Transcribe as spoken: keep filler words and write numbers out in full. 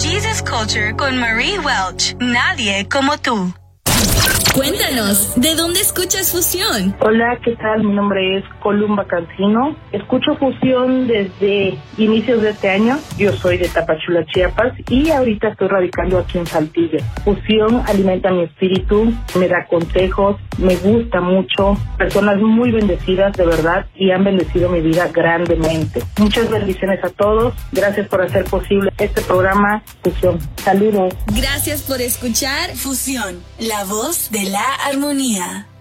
Jesus Culture con Marie Welch. Nadie como tú. Cuéntanos, ¿de dónde escuchas Fusión? Hola, ¿qué tal? Mi nombre es Columba Cancino. Escucho Fusión desde inicios de este año. Yo soy de Tapachula, Chiapas, y ahorita estoy radicando aquí en Saltillo. Fusión alimenta mi espíritu, me da consejos, me gusta mucho. Personas muy bendecidas, de verdad, y han bendecido mi vida grandemente. Muchas bendiciones a todos. Gracias por hacer posible este programa Fusión. Saludos. Gracias por escuchar Fusión, la voz de la armonía.